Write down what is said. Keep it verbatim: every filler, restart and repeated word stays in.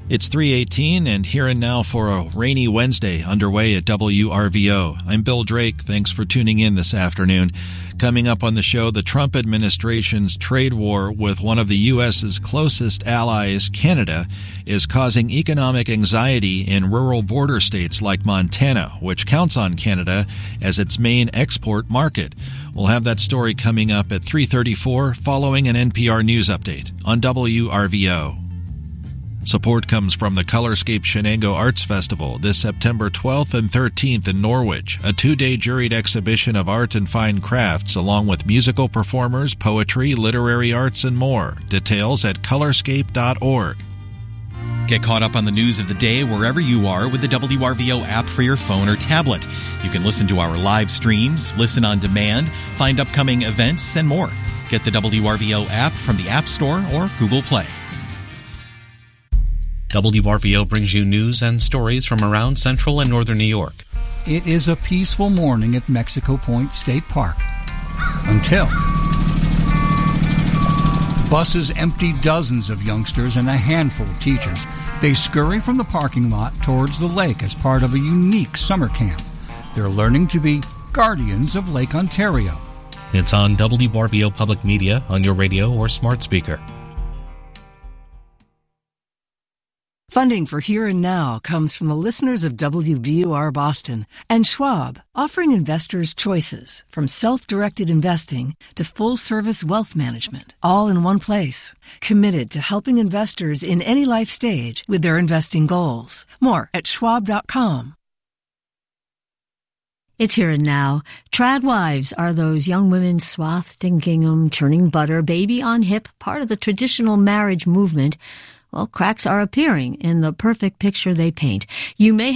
It's three eighteen, and here and now for a rainy Wednesday underway at W R V O. I'm Bill Drake. Thanks for tuning in this afternoon. Coming up on the show, the Trump administration's trade war with one of the U S's closest allies, Canada, is causing economic anxiety in rural border states like Montana, which counts on Canada as its main export market. We'll have that story coming up at three thirty-four following an N P R News update on W R V O. Support comes from the Colorscape Shenango Arts Festival this September twelfth and thirteenth in Norwich, a two-day juried exhibition of art and fine crafts along with musical performers, poetry, literary arts, and more. Details at colorscape dot org. Get caught up on the news of the day wherever you are with the W R V O app for your phone or tablet. You can listen to our live streams, listen on demand, find upcoming events, and more. Get the W R V O app from the App Store or Google Play. W R V O brings you news and stories from around central and northern New York. It is a peaceful morning at Mexico Point State Park. Until buses empty dozens of youngsters and a handful of teachers. They scurry from the parking lot towards the lake as part of a unique summer camp. They're learning to be guardians of Lake Ontario. It's on W R V O Public Media, on your radio or smart speaker. Funding for Here and Now comes from the listeners of W B U R Boston and Schwab, offering investors choices from self-directed investing to full-service wealth management, all in one place. Committed to helping investors in any life stage with their investing goals. More at schwab dot com. It's Here and Now. Trad wives are those young women swathed in gingham, churning butter, baby on hip, part of the traditional marriage movement. Well, cracks are appearing in the perfect picture they paint. You may